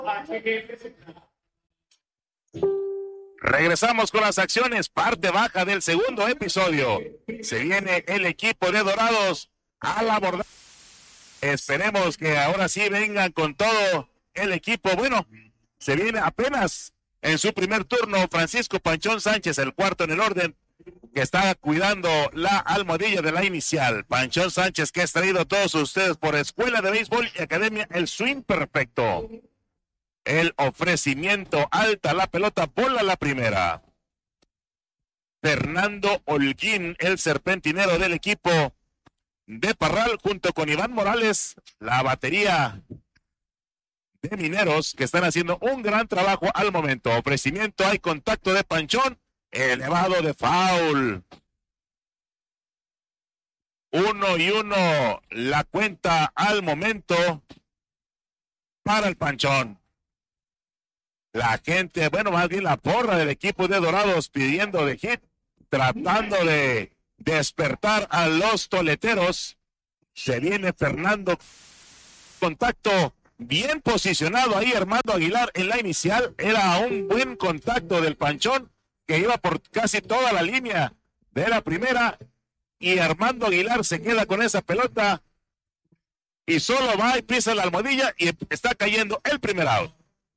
Regresamos con las acciones, parte baja del segundo episodio. Se viene el equipo de Dorados a la borda. Esperemos que ahora sí vengan con todo el equipo. Bueno, se viene apenas en su primer turno Francisco Panchón Sánchez, el cuarto en el orden, que está cuidando la almohadilla de la inicial. Panchón Sánchez, que ha traído a todos ustedes por Escuela de Béisbol y Academia El Swing Perfecto. El ofrecimiento, alta la pelota, bola la primera. Fernando Holguín, el serpentinero del equipo de Parral, junto con Iván Morales, la batería de Mineros, que están haciendo un gran trabajo al momento. Ofrecimiento, hay contacto de Panchón, elevado de foul. 1-1 la cuenta al momento para el Panchón. La gente, bueno, más bien la porra del equipo de Dorados pidiendo de hit, tratando de despertar a los toleteros. Se viene Fernando, contacto bien posicionado ahí Armando Aguilar en la inicial. Era un buen contacto del Panchón que iba por casi toda la línea de la primera, y Armando Aguilar se queda con esa pelota y solo va y pisa la almohadilla y está cayendo el primer out.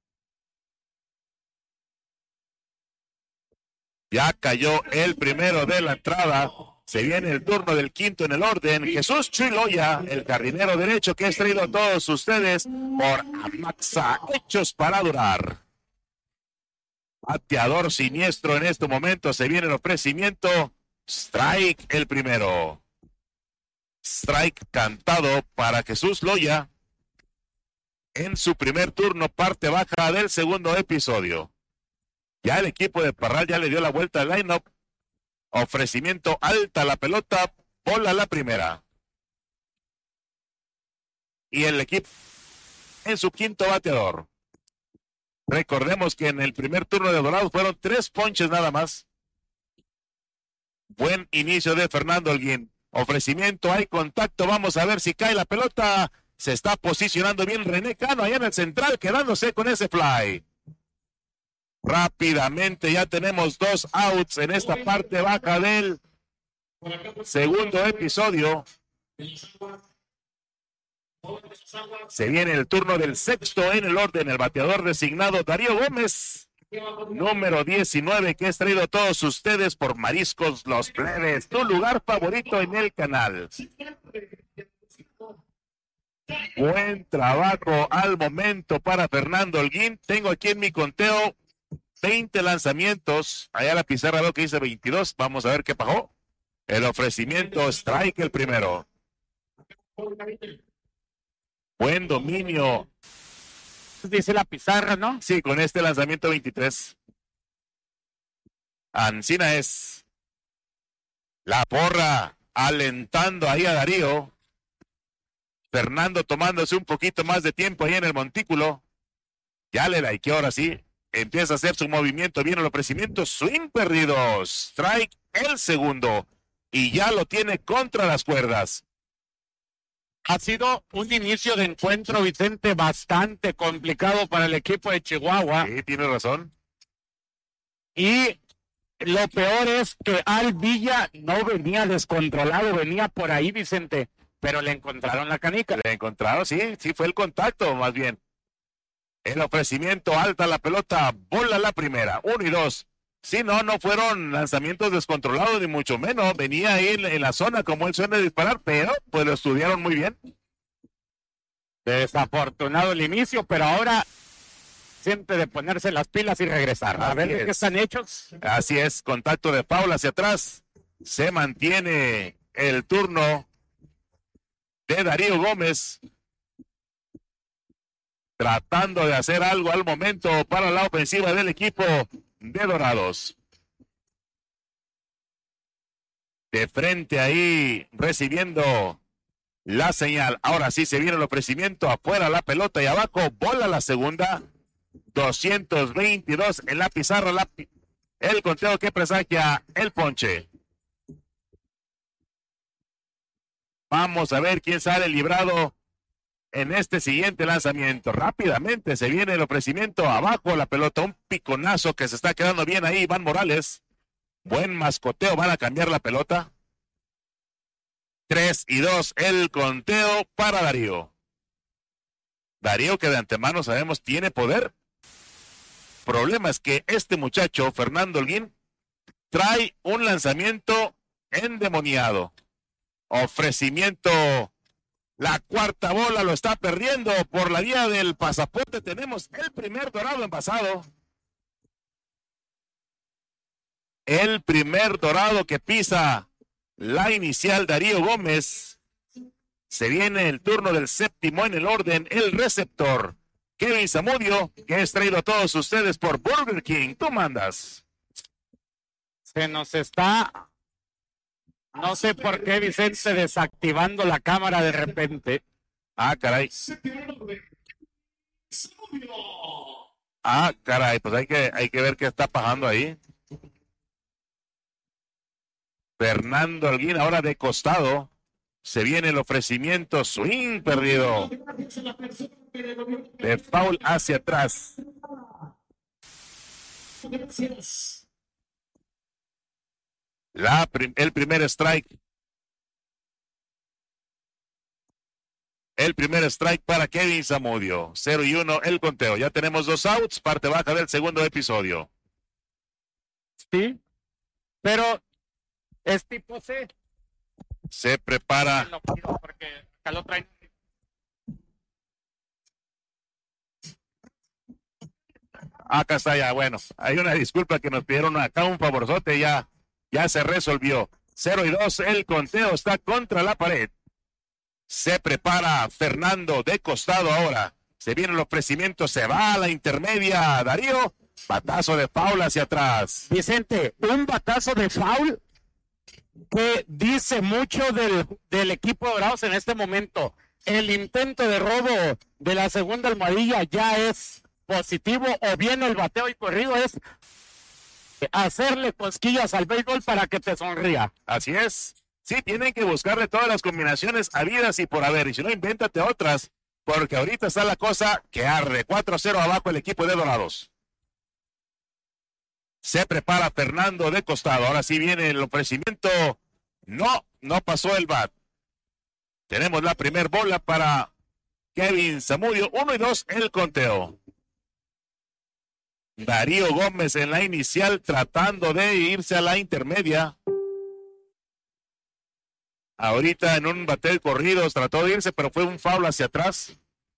Ya cayó el primero de la entrada. Se viene el turno del quinto en el orden. Jesús Chiloya, el jardinero derecho que ha traído a todos ustedes por Amaxa, hechos para durar. Bateador siniestro en este momento. Se viene el ofrecimiento. Strike el primero. Strike cantado para Jesús Loya en su primer turno, parte baja del segundo episodio. Ya el equipo de Parral ya le dio la vuelta al line-up. Ofrecimiento, alta la pelota, bola la primera. Y el equipo en su quinto bateador. Recordemos que en el primer turno de Dorados fueron 3 ponches nada más. Buen inicio de Fernando Holguín. Ofrecimiento, hay contacto, vamos a ver si cae la pelota. Se está posicionando bien René Cano allá en el central, quedándose con ese fly. Rápidamente ya tenemos 2 outs en esta parte baja del segundo episodio. Se viene el turno del sexto en el orden, el bateador designado Darío Gómez, número 19, que es traído a todos ustedes por Mariscos Los Plebes, tu lugar favorito en el canal. Buen trabajo al momento para Fernando Holguín. Tengo aquí en mi conteo 20 lanzamientos. Allá la pizarra veo que dice 22. Vamos a ver qué pasó. El ofrecimiento, strike el primero. Buen dominio. Dice la pizarra, ¿no? Sí, con este lanzamiento 23. Ancina es la porra alentando ahí a Darío. Fernando tomándose un poquito más de tiempo ahí en el montículo. Ya le likeó ahora sí. Empieza a hacer su movimiento, viene el ofrecimiento, swing perdido, strike el segundo, y ya lo tiene contra las cuerdas. Ha sido un inicio de encuentro, Vicente, bastante complicado para el equipo de Chihuahua. Sí, tiene razón. Y lo peor es que Al Villa no venía descontrolado, venía por ahí, Vicente, pero le encontraron la canica. Le encontraron, sí fue el contacto, más bien. El ofrecimiento, alta la pelota, bola la primera, 1 y 2. Sí, no fueron lanzamientos descontrolados, ni mucho menos. Venía ahí en la zona como él suele disparar, pero pues lo estudiaron muy bien. Desafortunado el inicio, pero ahora siempre de ponerse las pilas y regresar. A ver de qué están hechos. Así es, contacto de foul hacia atrás. Se mantiene el turno de Darío Gómez, tratando de hacer algo al momento para la ofensiva del equipo de Dorados. De frente ahí, recibiendo la señal. Ahora sí se viene el ofrecimiento, afuera la pelota y abajo, bola la segunda. 222 en la pizarra, el conteo que presagia el ponche. Vamos a ver quién sale librado en este siguiente lanzamiento. Rápidamente se viene el ofrecimiento abajo la pelota, un piconazo que se está quedando bien ahí Iván Morales. Buen mascoteo, van a cambiar la pelota. 3-2 el conteo para Darío. Darío, que de antemano sabemos tiene poder. Problema es que este muchacho, Fernando Holguín, trae un lanzamiento endemoniado. Ofrecimiento, la cuarta bola lo está perdiendo por la vía del pasaporte. Tenemos el primer dorado envasado. El primer dorado que pisa la inicial Darío Gómez. Se viene el turno del séptimo en el orden, el receptor Kevin Zamudio, que es traído a todos ustedes por Burger King. Tú mandas. Se nos está, no sé por qué, Vicente, desactivando la cámara de repente. Ah, caray. Ah, caray, pues hay que ver qué está pasando ahí. Fernando Holguín ahora de costado. Se viene el ofrecimiento, swing perdido. De foul hacia atrás. El primer strike. El primer strike para Kevin Zamudio. 0-1 el conteo. Ya tenemos 2 outs, parte baja del segundo episodio. Sí, pero es tipo C. Se prepara. Lo pido porque acá lo traen. Acá está ya, bueno, hay una disculpa que nos pidieron acá un favorzote, ya se resolvió. 0-2, el conteo está contra la pared. Se prepara Fernando de costado ahora. Se viene el ofrecimiento, se va a la intermedia. Darío, batazo de foul hacia atrás. Vicente, un batazo de foul que dice mucho del equipo de Dorados en este momento. El intento de robo de la segunda almohadilla ya es positivo, o bien el bateo y corrido es hacerle cosquillas al béisbol para que te sonría. Así es. Sí, tienen que buscarle todas las combinaciones habidas y por haber, y si no, invéntate otras, porque ahorita está la cosa que arde. 4-0 abajo el equipo de Dorados. Se prepara Fernando de costado. Ahora sí viene el ofrecimiento. No pasó el bat. Tenemos la primer bola para Kevin Zamudio. 1-2 el conteo. Darío Gómez en la inicial tratando de irse a la intermedia. Ahorita en un bateo de corridos trató de irse, pero fue un foul hacia atrás.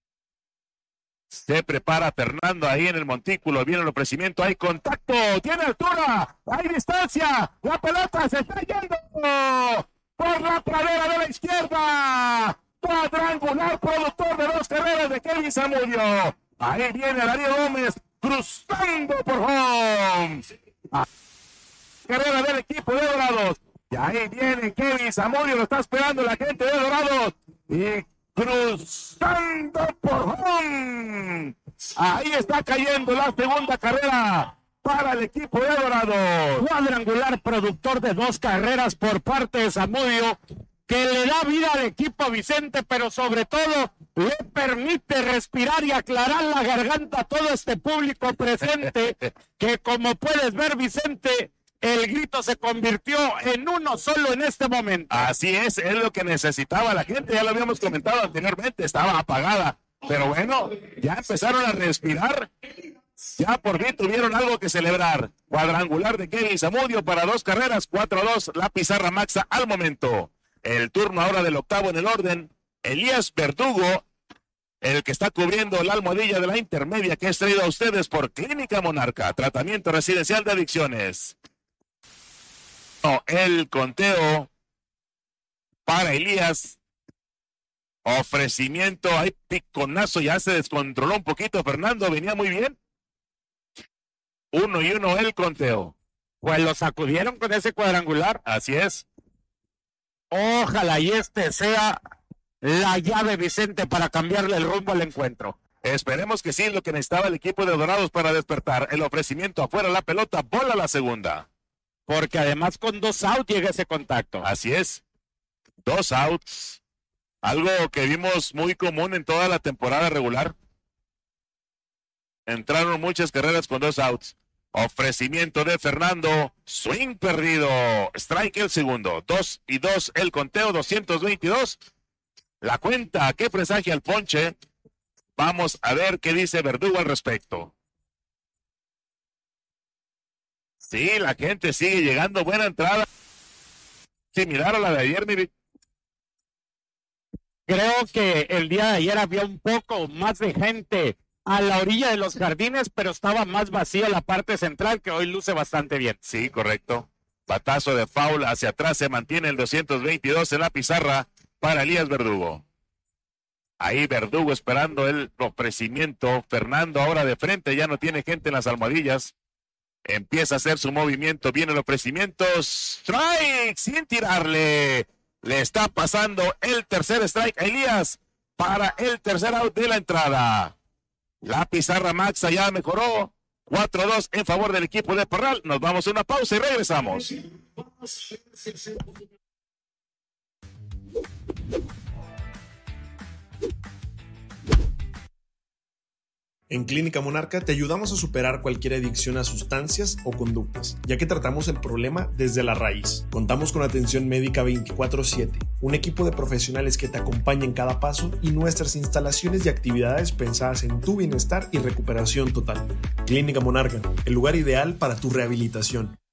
Se prepara Fernando ahí en el montículo. Viene el ofrecimiento. Hay contacto. Tiene altura. Hay distancia. La pelota se está yendo por la pradera de la izquierda. Cuadrangular, productor de 2 carreras de Kevin Zamudio. Ahí viene Darío Gómez cruzando por home. Carrera del equipo de Dorados. Y ahí viene Kevin Zamudio. Lo está esperando la gente de Dorados. Y cruzando por home. Ahí está cayendo la segunda carrera para el equipo de Dorados. Cuadrangular, productor de 2 carreras por parte de Zamudio, que le da vida al equipo, Vicente, pero sobre todo le permite respirar y aclarar la garganta a todo este público presente, que como puedes ver, Vicente, el grito se convirtió en uno solo en este momento. Así es lo que necesitaba la gente, ya lo habíamos comentado anteriormente, estaba apagada, pero bueno, ya empezaron a respirar, ya por fin tuvieron algo que celebrar. Cuadrangular de Kevin Zamudio para 2 carreras, 4-2, la pizarra maxa al momento. El turno ahora del octavo en el orden, Elías Verdugo, el que está cubriendo la almohadilla de la intermedia, que es traído a ustedes por Clínica Monarca, tratamiento residencial de adicciones. El conteo para Elías. Ofrecimiento, hay piconazo, ya se descontroló un poquito Fernando, venía muy bien. 1-1 el conteo. Pues lo sacudieron con ese cuadrangular. Así es. Ojalá y este sea la llave, Vicente, para cambiarle el rumbo al encuentro. Esperemos que sí, es lo que necesitaba el equipo de Dorados para despertar. El ofrecimiento afuera, la pelota, bola la segunda. Porque además con 2 outs llega ese contacto. Así es. 2 outs. Algo que vimos muy común en toda la temporada regular. Entraron muchas carreras con 2 outs. Ofrecimiento de Fernando. Swing perdido. Strike el segundo. 2-2 el conteo. 222. La cuenta que presagia el ponche. Vamos a ver qué dice Verdugo al respecto. Sí, la gente sigue llegando. Buena entrada. Similar a la de ayer, mi. Creo que el día de ayer había un poco más de gente a la orilla de los jardines, pero estaba más vacío la parte central, que hoy luce bastante bien. Sí, correcto. Batazo de foul hacia atrás, se mantiene el 222 en la pizarra para Elías Verdugo. Ahí Verdugo esperando el ofrecimiento. Fernando ahora de frente, ya no tiene gente en las almohadillas. Empieza a hacer su movimiento, viene el ofrecimiento. Strike sin tirarle. Le está pasando el tercer strike a Elías para el tercer out de la entrada. La pizarra Maxa ya mejoró. 4-2 en favor del equipo de Parral. Nos vamos a una pausa y regresamos. En Clínica Monarca te ayudamos a superar cualquier adicción a sustancias o conductas, ya que tratamos el problema desde la raíz. Contamos con atención médica 24/7, un equipo de profesionales que te acompaña en cada paso y nuestras instalaciones y actividades pensadas en tu bienestar y recuperación total. Clínica Monarca, el lugar ideal para tu rehabilitación.